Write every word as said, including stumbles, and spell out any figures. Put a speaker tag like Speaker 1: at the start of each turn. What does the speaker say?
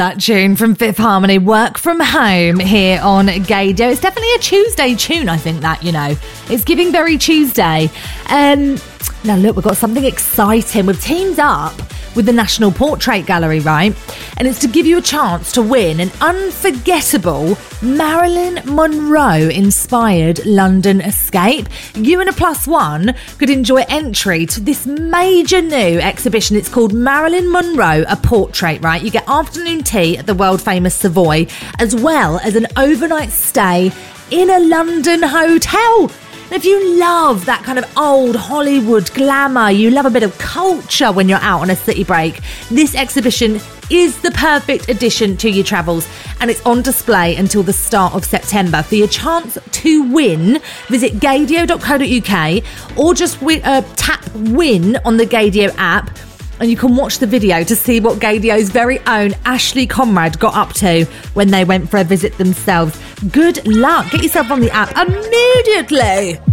Speaker 1: That tune from Fifth Harmony, Work From Home, here on Gaydio. It's definitely a Tuesday tune, I think that, you know. It's giving very Tuesday. Um, now, look, we've got something exciting. We've teamed up with the National Portrait Gallery, right? And it's to give you a chance to win an unforgettable Marilyn Monroe-inspired London escape. You and a plus one could enjoy entry to this major new exhibition. It's called Marilyn Monroe, a Portrait, right? You get afternoon tea at the world-famous Savoy, as well as an overnight stay in a London hotel. And if you love that kind of old Hollywood glamour, you love a bit of culture when you're out on a city break, this exhibition is the perfect addition to your travels, and it's on display until the start of September. For your chance to win, visit gaydio dot co dot uk or just win, uh, tap win on the Gaydio app, and you can watch the video to see what Gaydio's very own Ashley Conrad got up to when they went for a visit themselves. Good luck. Get yourself on the app immediately.